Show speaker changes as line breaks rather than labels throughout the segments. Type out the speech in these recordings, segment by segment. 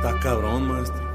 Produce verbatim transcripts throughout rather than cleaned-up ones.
Está cabrón, maestro.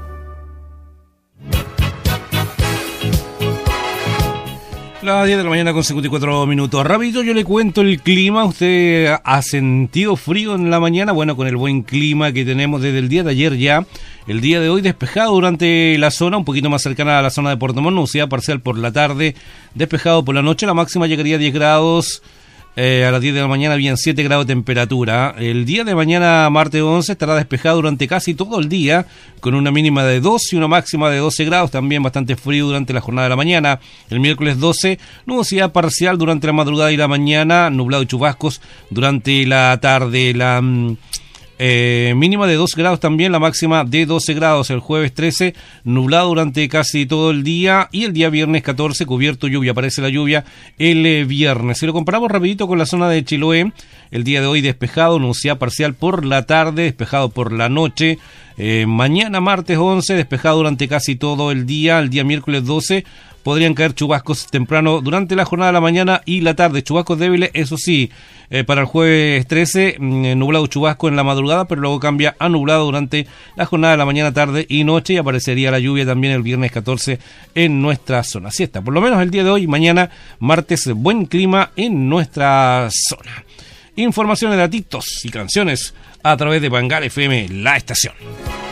Las diez de la mañana con cincuenta y cuatro minutos. Rapidito yo le cuento el clima. ¿Usted ha sentido frío en la mañana? Bueno, con el buen clima que tenemos desde el día de ayer ya. El día de hoy despejado durante la zona, un poquito más cercana a la zona de Puerto Montt, nubosidad parcial por la tarde, despejado por la noche. La máxima llegaría a diez grados. Eh, a las diez de la mañana habían siete grados de temperatura. El día de mañana, martes once, estará despejado durante casi todo el día, con una mínima de doce y una máxima de doce grados, también bastante frío durante la jornada de la mañana. El miércoles doce, nubosidad parcial durante la madrugada y la mañana, nublado y chubascos durante la tarde. La eh, mínima de dos grados también, la máxima de doce grados. El jueves trece, nublado durante casi todo el día, y el día viernes catorce, cubierto, lluvia, aparece la lluvia el eh, viernes. Si lo comparamos rapidito con la zona de Chiloé, el día de hoy despejado, nubosidad parcial por la tarde, despejado por la noche. Eh, mañana martes once, despejado durante casi todo el día. El día miércoles doce, podrían caer chubascos temprano durante la jornada de la mañana y la tarde, chubascos débiles, eso sí. Eh, para el jueves trece, mm, nublado chubasco en la madrugada, pero luego cambia a nublado durante la jornada de la mañana, tarde y noche, y aparecería la lluvia también el viernes catorce en nuestra zona. Así está, por lo menos el día de hoy, mañana martes, buen clima en nuestra zona. Informaciones, datitos y canciones a través de Bangal F M, la estación.